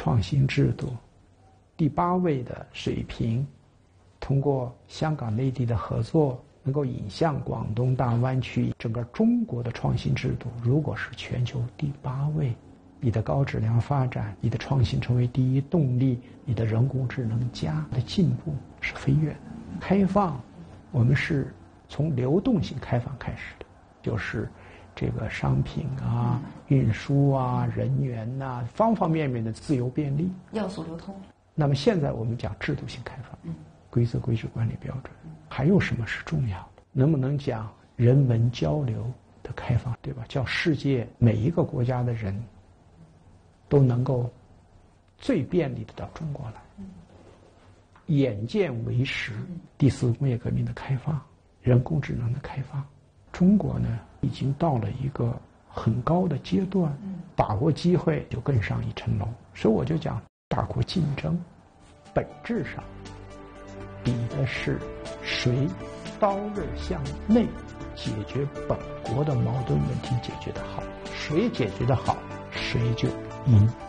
创新制度，第8位的水平，通过香港内地的合作，能够引向广东大湾区。整个中国的创新制度，如果是全球第8位，你的高质量发展，你的创新成为第一动力，你的人工智能的进步是飞跃的。开放，我们是从流动性开放开始的，就是这个商品啊、运输啊、人员呐、方方面面的自由便利， 要素流通。那么现在我们讲制度性开放，规则、规制、管理标准，还有什么是重要的？能不能讲人文交流的开放，对吧？叫世界每一个国家的人都能够最便利的到中国来，眼见为实。第4工业革命的开放，人工智能的开放，中国呢已经到了一个很高的阶段，把握机会就更上一层楼。所以我就讲，大国竞争本质上比的是谁刀刃向内解决本国的矛盾问题解决得好，谁解决得好，谁就赢。